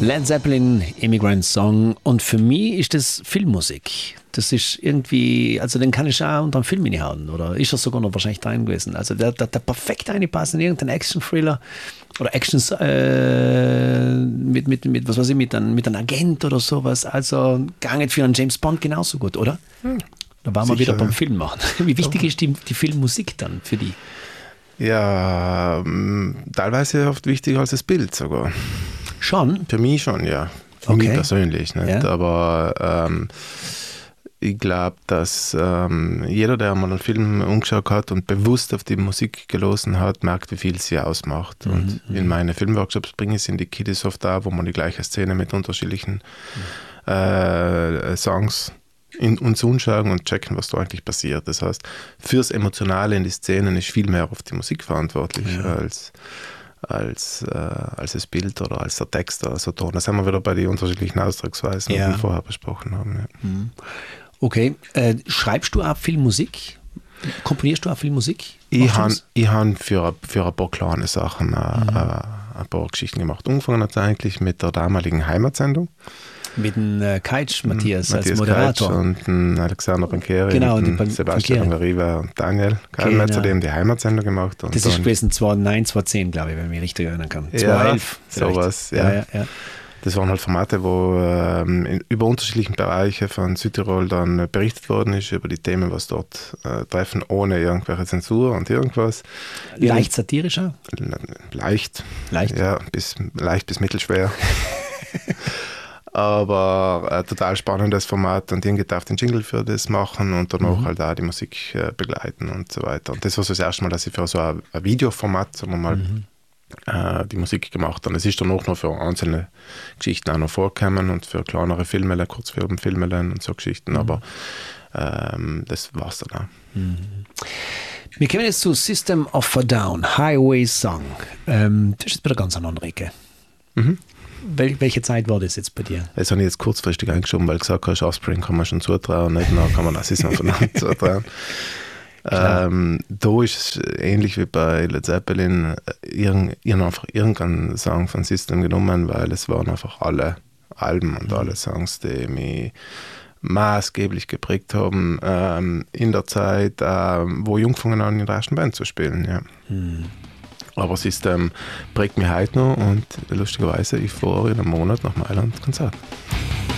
Led Zeppelin, Immigrant Song. Und für mich ist das Filmmusik. Das ist irgendwie, also den kann ich auch unter einem Film hinhauen. Oder ist das sogar noch wahrscheinlich drin gewesen. Also der perfekt reinpasst in irgendeinen Action-Thriller oder Actions mit was weiß ich, mit einem Agent oder sowas. Also gar nicht für einen James Bond genauso gut, oder? Da waren wir wieder beim Film machen. Wie wichtig ist die Filmmusik dann für die? Ja, teilweise oft wichtiger als das Bild sogar. Schon? Für mich schon, ja. Für mich persönlich. Nicht? Ja. Aber ich glaube, dass jeder, der mal einen Film angeschaut hat und bewusst auf die Musik gelosen hat, merkt, wie viel sie ausmacht. Und in meine Filmworkshops bringe ich es in die Kiddies oft da, wo man die gleiche Szene mit unterschiedlichen Songs uns anschauen und checken, was da eigentlich passiert. Das heißt, fürs Emotionale in die Szenen ist viel mehr auf die Musik verantwortlich als das Bild oder als der Text oder so. Da sind wir wieder bei den unterschiedlichen Ausdrucksweisen, die wir vorher besprochen haben. Ja. Okay. Schreibst du auch viel Musik? Komponierst du auch viel Musik? Ich habe für ein paar kleine Sachen ein paar Geschichten gemacht. Angefangen hat es eigentlich mit der damaligen Heimatsendung. Mit dem Keitsch, Matthias als Moderator. Keitsch und dem Alexander Bankeri, genau, und Sebastian Gariva und Daniel Kalmetzer, die haben die Heimatsendung gemacht. Und das ist gewesen 2010, glaube ich, wenn ich mich richtig erinnern kann. 2011 vielleicht. Sowas, ja. Das waren halt Formate, wo über unterschiedliche Bereiche von Südtirol dann berichtet worden ist, über die Themen, was dort treffen, ohne irgendwelche Zensur und irgendwas. Leicht satirischer? Leicht. Leicht? Ja, leicht bis mittelschwer. Aber ein total spannendes Format, und die darf den Jingle für das machen und danach halt auch die Musik begleiten und so weiter. Und das war so das erste Mal, dass ich für so ein Videoformat, sagen wir mal, die Musik gemacht habe. Es ist dann auch noch für einzelne Geschichten auch noch vorgekommen und für kleinere Filme, Kurzfilme und so Geschichten, aber das war es dann auch. Wir kommen jetzt zu System of a Down, Highway Song. Das ist wieder ganz eine andere Ecke. Welche Zeit war das jetzt bei dir? Das habe ich jetzt kurzfristig eingeschoben, weil du gesagt hast, Offspring kann man schon zutrauen, nicht? Dann kann man System of a Down zutrauen. Da ist es ähnlich wie bei Led Zeppelin. Ich habe einfach irgendeinen Song von System genommen, weil es waren einfach alle Alben und alle Songs, die mich maßgeblich geprägt haben in der Zeit, wo ich angefangen habe, in der ersten Band zu spielen. Ja. Aber System prägt mich heute noch, und lustigerweise, ich fahre in einem Monat nach Mailand Konzert.